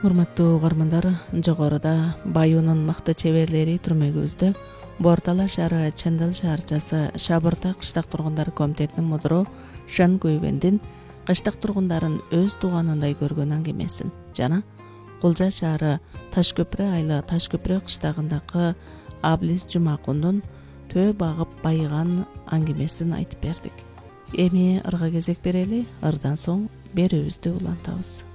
Урматтуу угармандар, жогоруда Баюунун мыкты чеберлери түрмөгүбүздө Бортала шаары Чандал шаарчасы Шабырта кыштак тургундар комитетинин мудуру Шан Көйбендин кыштак тургундарын өз тууганындай көргөн аңгемесин жана Кулжа шаары Ташкөпүрө айылы Ташкөпүрө кыштагындагы Аблис Жумакундун төө багып байыган аңгемесин айтып бердик. Эми ырга кезек берели, ырдан соң берүүбүздү улантабыз.